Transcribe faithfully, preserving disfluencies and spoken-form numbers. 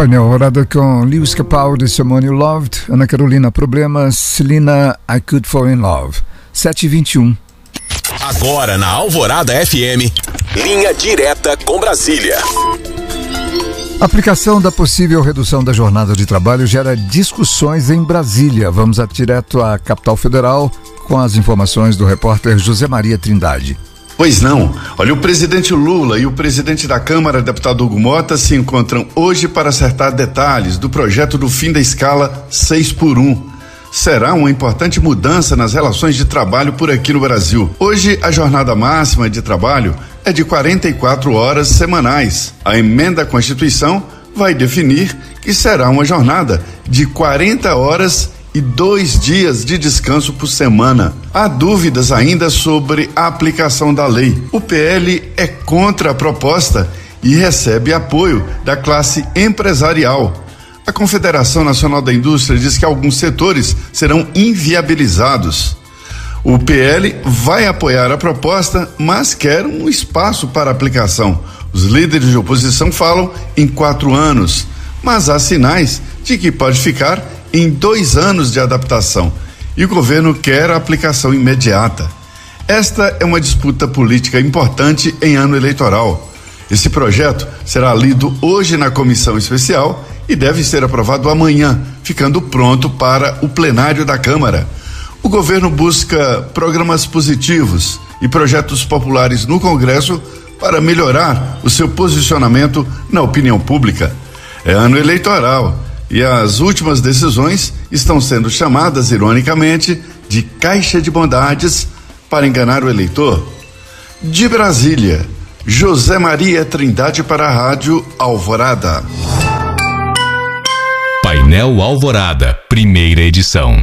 Painel Alvorada com Lewis Capaldi, Someone You Loved, Ana Carolina Problemas, Celina I Could Fall in Love. sete e vinte e um. Agora na Alvorada F M, linha direta com Brasília. A aplicação da possível redução da jornada de trabalho gera discussões em Brasília. Vamos direto à capital federal com as informações do repórter José Maria Trindade. Pois não. Olha, o presidente Lula e o presidente da Câmara, deputado Hugo Mota, se encontram hoje para acertar detalhes do projeto do fim da escala seis por um. Será uma importante mudança nas relações de trabalho por aqui no Brasil. Hoje, a jornada máxima de trabalho é de quarenta e quatro horas semanais. A emenda à Constituição vai definir que será uma jornada de quarenta horas e dois dias de descanso por semana. Há dúvidas ainda sobre a aplicação da lei. O P L é contra a proposta e recebe apoio da classe empresarial. A Confederação Nacional da Indústria diz que alguns setores serão inviabilizados. O P L vai apoiar a proposta, mas quer um espaço para aplicação. Os líderes de oposição falam em quatro anos, mas há sinais de que pode ficar em dois anos de adaptação, e o governo quer a aplicação imediata. Esta é uma disputa política importante em ano eleitoral. Esse projeto será lido hoje na comissão especial e deve ser aprovado amanhã, ficando pronto para o plenário da Câmara. O governo busca programas positivos e projetos populares no Congresso para melhorar o seu posicionamento na opinião pública. É ano eleitoral e as últimas decisões estão sendo chamadas, ironicamente, de caixa de bondades para enganar o eleitor. De Brasília, José Maria Trindade para a Rádio Alvorada. Painel Alvorada, primeira edição.